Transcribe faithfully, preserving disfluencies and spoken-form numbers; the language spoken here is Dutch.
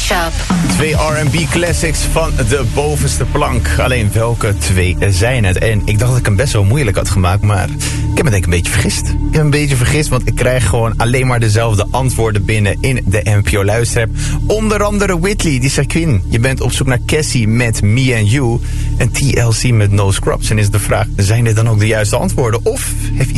Mashup. Twee R en B classics van de bovenste plank. Alleen welke twee zijn het? En ik dacht dat ik hem best wel moeilijk had gemaakt, maar ik heb me denk ik een beetje vergist. Ik heb me een beetje vergist, want ik krijg gewoon alleen maar dezelfde antwoorden binnen in de N P O Luisterapp. Onder andere Whitley, die zegt: Queen, je bent op zoek naar Cassie met Me and You en T L C met No Scrubs. En is de vraag, zijn dit dan ook de juiste antwoorden? Of heeft